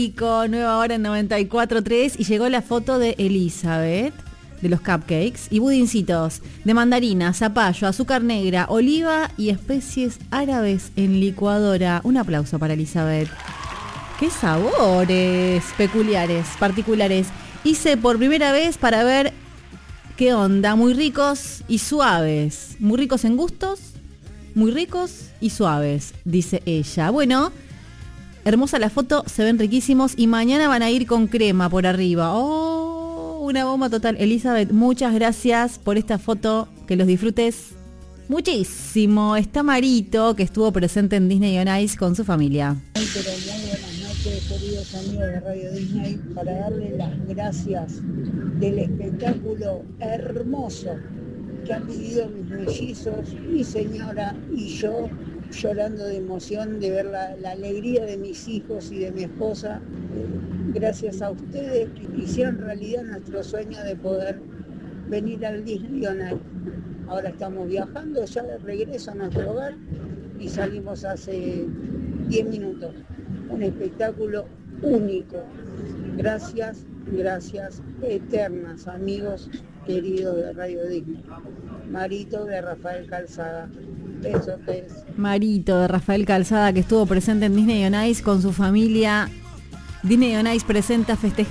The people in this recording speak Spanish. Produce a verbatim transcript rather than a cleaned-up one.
Nueva hora en noventa y cuatro punto tres y llegó la foto de Elizabeth de los cupcakes y budincitos de mandarina, zapallo, azúcar negra, oliva y especies árabes en licuadora. Un aplauso para Elizabeth. ¡Qué sabores peculiares, particulares! Hice por primera vez para ver qué onda. Muy ricos y suaves. Muy ricos en gustos, muy ricos y suaves, dice ella. Bueno, hermosa la foto, se ven riquísimos y mañana van a ir con crema por arriba. ¡Oh! Una bomba total. Elizabeth, muchas gracias por esta foto. Que los disfrutes muchísimo. Está Marito, que estuvo presente en Disney on Ice con su familia. Pero muy buenas noches, queridos amigos de Radio Disney, para darle las gracias del espectáculo hermoso que han vivido mis mellizos, mi señora y yo, llorando de emoción de ver la, la alegría de mis hijos y de mi esposa. Gracias a ustedes que hicieron realidad nuestro sueño de poder venir al Disney on Ice. Ahora estamos viajando ya de regreso a nuestro hogar y salimos hace diez minutos. Un espectáculo único. Gracias, gracias eternas, amigos queridos de Radio Disney. Marito de Rafael Calzada. Besotes. Marito de Rafael Calzada, que estuvo presente en Disney on Ice con su familia. Disney on Ice presenta festejar